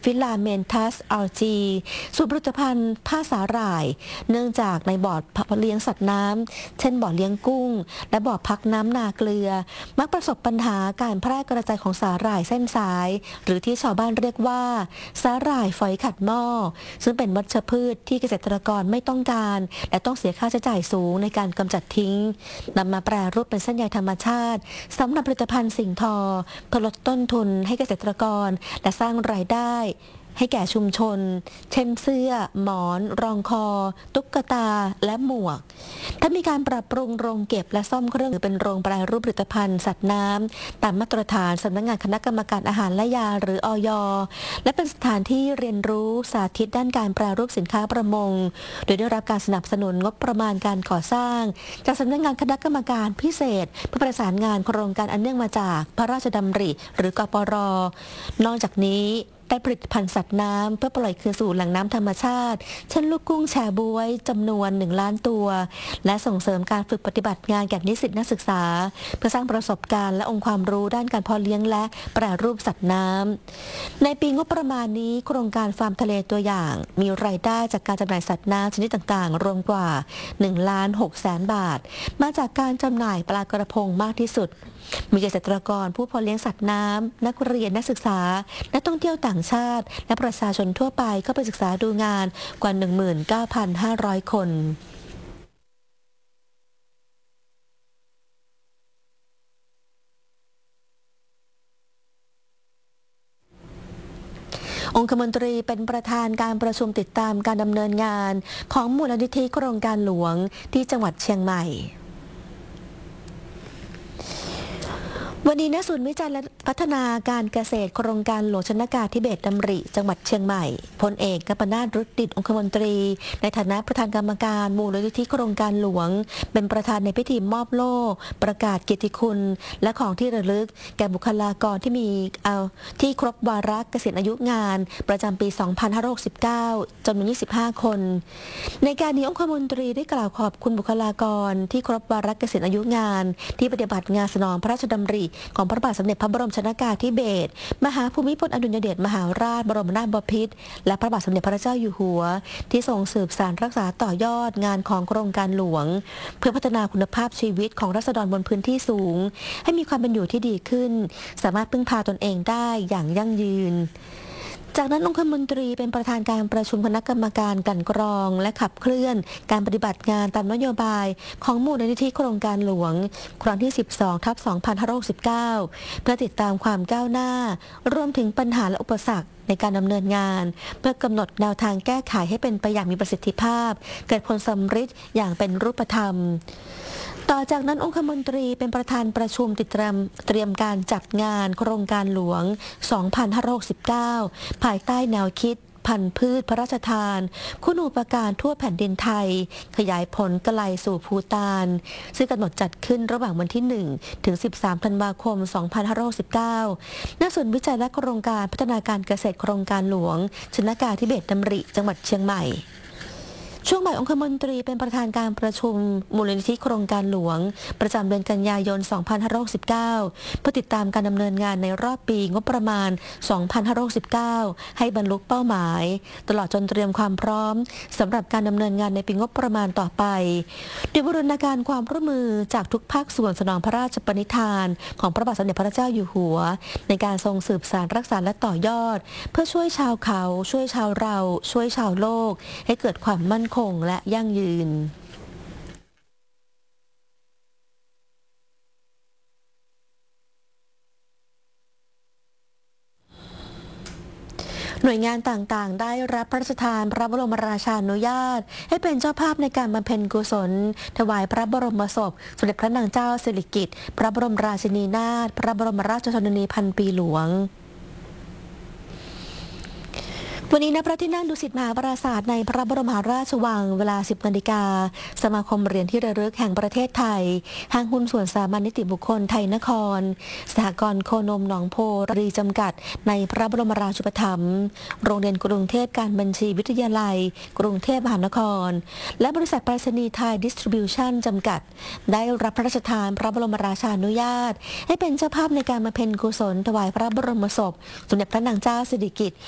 ฟิลาเมนทัสอัลจีสูตรผลิตภัณฑ์ผ้าสาหร่ายเนื่องจากในบ่อเลี้ยงสัตว์น้ำเช่นบ่อเลี้ยงกุ้งและบ่อพักน้ำนาเกลือมักประสบปัญหาการแพร่กระจายของสาหร่ายเส้นสายหรือที่ชาวบ้านเรียกว่าสาหร่ายฝอยขัดหม้อซึ่งเป็นวัชพืชที่เกษตรกรไม่ต้องการและต้องเสียค่าใช้จ่ายสูงในการกำจัดทิ้งนำมาแปรรูปเป็นเส้นใยธรรมชาติสำหรับผลิตภัณฑ์สิ่งทอเพื่อลดต้นทุนให้เกษตรกรและสร้างรายได้ให้แก่ชุมชนเช่นเสื้อหมอนรองคอตุ๊กตาและหมวกถ้ามีการปรับปรุงโรงเก็บและซ่อมเครื่องเป็นโรงแปรรูปผลิตภัณฑ์สัตว์น้ำตามมาตรฐานสำนักงานคณะกรรมการอาหารและยาหรืออย.และเป็นสถานที่เรียนรู้สาธิตด้านการแปรรูปสินค้าประมงโดยได้รับการสนับสนุนงบประมาณการก่อสร้างจากสำนักงานคณะกรรมการพิเศษเพื่อประสานงานโครงการอันเนื่องมาจากพระราชดำริหรือกปร.นอกจากนี้ได้ผลิตภัณฑ์สัตว์น้ำเพื่อปล่อยคืนสู่แหล่งน้ำธรรมชาติเช่นลูกกุ้งแชบ๊วยจำนวน1 ล้านตัวและส่งเสริมการฝึกปฏิบัติงานแก่นิสิตนักศึกษาเพื่อสร้างประสบการณ์และองค์ความรู้ด้านการเพาะเลี้ยงและแปรรูปสัตว์น้ำในปีงบประมาณนี้โครงการฟาร์มทะเลตัวอย่างมีรายได้จากการจำหน่ายสัตว์น้ำชนิดต่างๆรวมกว่า1,600,000 บาทมาจากการจำหน่ายปลากระพงมากที่สุดมีเกษตรกรผู้เพาะเลี้ยงสัตว์น้ำนักเรียนนักศึกษานักท่องเที่ยวต่างชาติและประชาชนทั่วไปเข้าไปศึกษาดูงานกว่า 19,500 คนองคมนตรีเป็นประธานการประชุมติดตามการดำเนินงานของมูลนิธิโครงการหลวงที่จังหวัดเชียงใหม่วันนี้ณศูนย์วิจัยและพัฒนาการเกษตรโครงการหลวงชนกาธิเบศรดำริจังหวัดเชียงใหม่พลเอกกัปนาถ รุตดิษฐ์องคมนตรีในฐานะประธานกรรมการมูลนิธิโครงการหลวงเป็นประธานในพิธีมอบโล่ประกาศเกียรติคุณและของที่ระลึกแก่บุคลากรที่ครบวาระเกษียณอายุงานประจำปี 2569 จำนวน 25 คนในการนี้องคมนตรีได้กล่าวขอบคุณบุคลากรที่ครบวาระเกษียณอายุงานที่ปฏิบัติงานสนองพระราชดำริของพระบาทสมเด็จพระบรมชนกาธิเบศรมหาภูมิพลอดุลยเดชมหาราชบรมนาถบพิตรและพระบาทสมเด็จพระเจ้าอยู่หัวที่ทรงสืบสานรักษาต่อยอดงานของโครงการหลวงเพื่อพัฒนาคุณภาพชีวิตของราษฎรบนพื้นที่สูงให้มีความเป็นอยู่ที่ดีขึ้นสามารถพึ่งพาตนเองได้อย่างยั่งยืนจากนั้นองคมนตรีเป็นประธานการประชุมคณะกรรมการกลั่นกรองและขับเคลื่อนการปฏิบัติงานตามนโยบายของมูลนิธิโครงการหลวงครั้งที่ 12/2569 เพื่อติดตามความก้าวหน้ารวมถึงปัญหาและอุปสรรคในการดำเนินงานเพื่อกำหนดแนวทางแก้ไขให้เป็นไปอย่างมีประสิทธิภาพเกิดผลสำฤทธิ์อย่างเป็นรูปธรรมต่อจากนั้นองคมนตรีเป็นประธานประชุมเตรียมการจัดงานโครงการหลวง 2569 ภายใต้แนวคิดพันธุ์พืชพระราชทานคุณูปการทั่วแผ่นดินไทยขยายผลไกลสู่ภูฏานซึ่งกำหนดจัดขึ้นระหว่างวันที่ 1 ถึง 13 ธันวาคม 2569 ณ ศูนย์วิจัยและโครงการพัฒนาการเกษตรโครงการหลวงชนกาธิเบศรดำริจังหวัดเชียงใหม่ช่วงบ่ายองคมนตรีเป็นประธานการประชุมมูลนิธิโครงการหลวงประจำเดือนกันยายน 2569 เพื่อติดตามการดำเนินงานในรอบปีงบประมาณ 2569 ให้บรรลุเป้าหมายตลอดจนเตรียมความพร้อมสำหรับการดำเนินงานในปีงบประมาณต่อไปโดยบูรณาการความร่วมมือจากทุกภาคส่วนสนองพระราชปณิธานของพระบาทสมเด็จพระเจ้าอยู่หัวในการทรงสืบสานรักษาและต่อยอดเพื่อช่วยชาวเขาช่วยชาวเราช่วยชาวโลกให้เกิดความมั่นคงและยั่งยืนหน่วยงานต่างๆได้รับพระราชทานพระบรมราชานุญาตให้เป็นเจ้าภาพในการบำเพ็ญกุศลถวายพระบรมศพสมเด็จพระนางเจ้าสิริกิติ์พระบรมราชินีนาถพระบรมราชชนนีพันปีหลวงวันนี้ณพระที่นั่งดุสิตมหาปราสาทในพระบรมมหาราชวังเวลา 10 นาฬิกาสมาคมเหรียญที่ระลึกแห่งประเทศไทยห้างหุ้นส่วนสามัญนิติบุคคลไทยนครสหกรณ์โคนมหนองโพรีจำกัดในพระบรมราชูปถัมภ์โรงเรียนกรุงเทพการบัญชีวิทยาลัยกรุงเทพมหานครและบริษัทไปรษณีย์ไทยดิสทริบิวชั่นจำกัดได้รับพระราชทานพระบรมราชานุญาตให้เป็นเจ้าภาพในการบำเพ็ญกุศลถวายพระบรมศพสมเด็จพระนางเจ้าสิริกิติ์